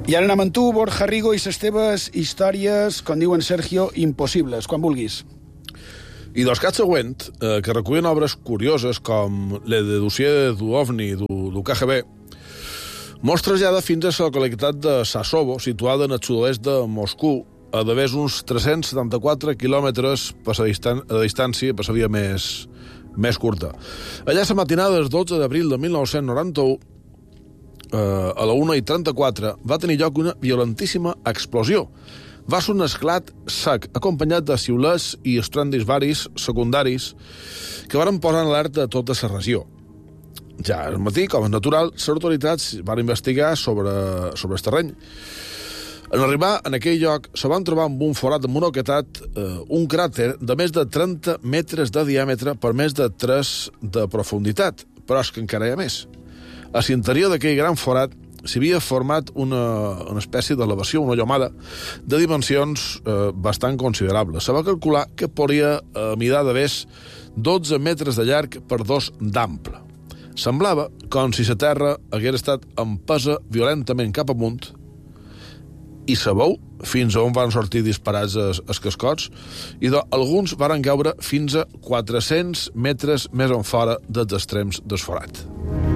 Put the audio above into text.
I ara anem amb tu, Borja Rigo, i les teves històries, com diuen Sergio, impossibles, quan vulguis. I del cas següent, que recullen obres curioses com la de dossier d'OVNI, del KGB, mos trasllada fins a la localitat de Sassovo, situada en el sud-oest de Moscou, a d'haver uns 374 quilòmetres a distància per la via més curta. Allà, la matinada del 12 d'abril de 1991, a la 1:34, va tenir lloc una violentíssima explosió. Va ser un esclat sec, acompanyat de xiulets i estrèndis varis secundaris que varen posar en alerta a tota la regió. Ja al matí, com és natural, les autoritats van investigar sobre el terreny. En arribar en aquell lloc, se van trobar amb un forat monoquetat, un cràter de més de 30 metres de diàmetre per més de 3 de profunditat, però és que encara hi ha més. A l'interior d'aquell gran forat s'hi havia format una espècie d'elevació, una llomada, de dimensions bastant considerables. Se va calcular que podria midar de més 12 metres de llarg per 2 d'ample. Semblava com si la terra hagués estat empesa violentament cap amunt i sabeu fins a on van sortir disparats els cascots i alguns varen caure fins a 400 metres més enfora dels extrems del forat.